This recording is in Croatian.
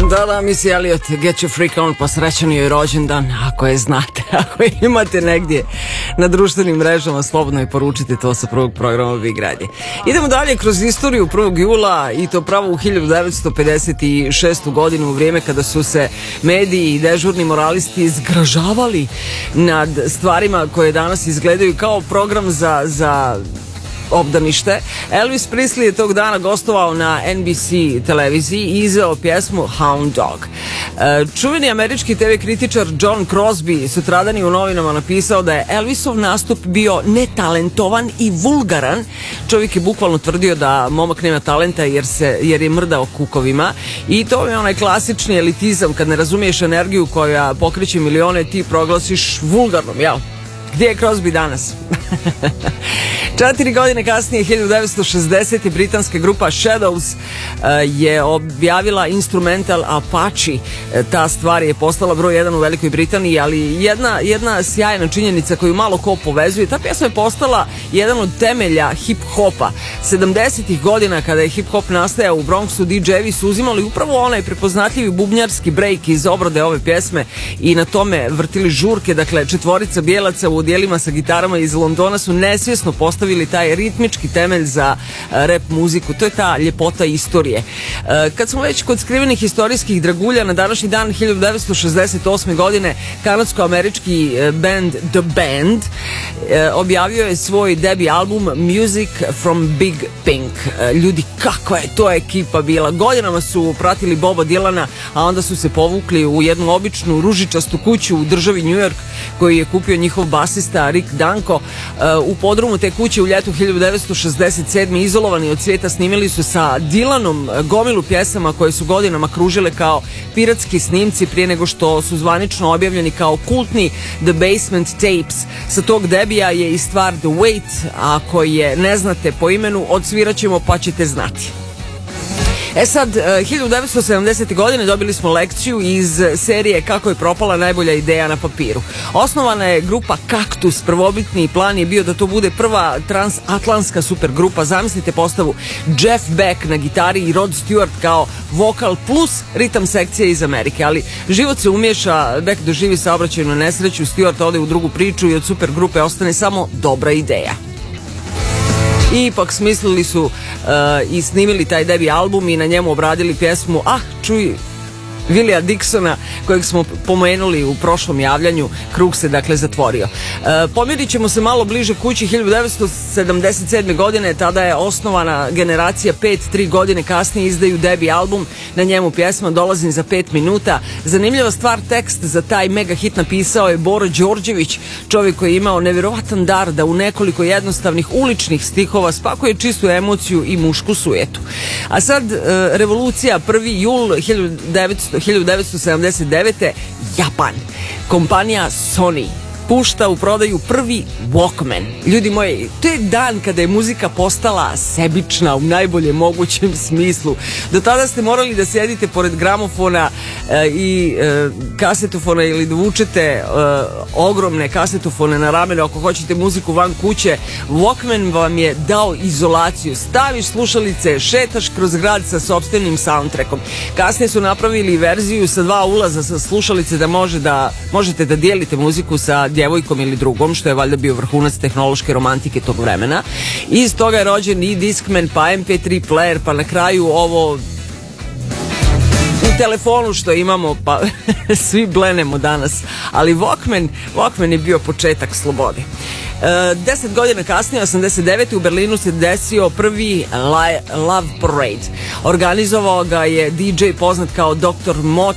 Da, Missy Elliott, Get Your Freak On, pa srećan joj rođendan, ako je znate, ako je imate negdje na društvenim mrežama, slobodno je poručite to sa prvog programa Big Radio. Idemo dalje kroz istoriju 1. jula i to pravo u 1956. godinu, u vrijeme kada su se mediji i dežurni moralisti zgražavali nad stvarima koje danas izgledaju kao program za obdanište. Elvis Presley je tog dana gostovao na NBC televiziji i izveo pjesmu Hound Dog. Čuveni američki TV kritičar John Crosby sutradan je u novinama napisao da je Elvisov nastup bio netalentovan i vulgaran. Čovjek je bukvalno tvrdio da momak nema talenta jer je mrdao kukovima i to je onaj klasični elitizam, kad ne razumiješ energiju koja pokreće milione, ti proglasiš vulgarnom, jel? Gdje je Crosby danas? 4 godine kasnije, 1960. britanska grupa Shadows je objavila instrumental Apache. Ta stvar je postala broj 1 u Velikoj Britaniji, ali jedna sjajna činjenica koju malo ko povezuje, ta pjesma je postala jedan od temelja hip-hopa. 70-ih godina, kada je hip-hop nastajao u Bronxu, DJ-evi su uzimali upravo onaj prepoznatljivi bubnjarski break iz obrade ove pjesme i na tome vrtili žurke. Dakle, četvorica bijelaca u odijelima sa gitarama iz Londona su nesvjesno postavili taj ritmički temelj za rap muziku. To je ta ljepota istorije. Kad smo već kod skrivenih historijskih dragulja, na današnji dan 1968. godine kanadsko-američki band The Band objavio je svoj debi album Music from Big Pink. Ljudi, kakva je to ekipa bila. Godinama su pratili Boba Dylana, a onda su se povukli u jednu običnu ružičastu kuću u državi New York koju je kupio njihov basista Rick Danko. U podrumu te kuće u ljetu 1967. izolovani od svijeta snimili su sa Dylanom gomilu pjesama koje su godinama kružile kao piratski snimci prije nego što su zvanično objavljeni kao kultni The Basement Tapes. Sa tog debija je i stvar The Wait, a ako je ne znate po imenu, odsvirat ćemo pa ćete znati. Sad, 1970. godine dobili smo lekciju iz serije Kako je propala najbolja ideja na papiru. Osnovana je grupa Kaktus, prvobitni plan je bio da to bude prva transatlantska supergrupa. Zamislite postavu Jeff Beck na gitari i Rod Stewart kao vokal plus ritam sekcije iz Amerike, ali život se umiješa, Beck doživi saobraćajnu nesreću, Stewart ode u drugu priču i od supergrupe ostane samo dobra ideja. I ipak smislili su i snimili taj debi album i na njemu obradili pjesmu čuj Willija Dixona, kojeg smo pomenuli u prošlom javljanju. Krug se dakle zatvorio. Pomirit ćemo se malo bliže kući. 1977. godine tada je osnovana Generacija 5, 3 godine kasnije izdaju debi album, na njemu pjesma Dolazim za 5 minuta. Zanimljiva stvar, tekst za taj mega hit napisao je Boro Đorđević, čovjek koji je imao nevjerovatan dar da u nekoliko jednostavnih uličnih stihova spakuje čistu emociju i mušku sujetu. A sad revolucija, 1. jul 1979. Japan. Kompanija Sony pušta u prodaju prvi Walkman. Ljudi moji, to je dan kada je muzika postala sebična u najboljem mogućem smislu. Do tada ste morali da sjedite pored gramofona i kasetofona ili da vučete ogromne kasetofone na ramenu ako hoćete muziku van kuće. Walkman vam je dao izolaciju. Staviš slušalice, šetaš kroz grad sa sopstvenim soundtrackom. Kasnije su napravili verziju sa 2 ulaza sa slušalice da možete da dijelite muziku sa djevojkom ili drugom, što je valjda bio vrhunac tehnološke romantike tog vremena. Iz toga je rođen i Discman, pa MP3 player, pa na kraju ovo u telefonu što imamo, pa svi blenemo danas. Ali Walkman je bio početak slobode. 10 godina kasnije, 89. u Berlinu se desio prvi Love Parade. Organizovao ga je DJ poznat kao Dr. Mott.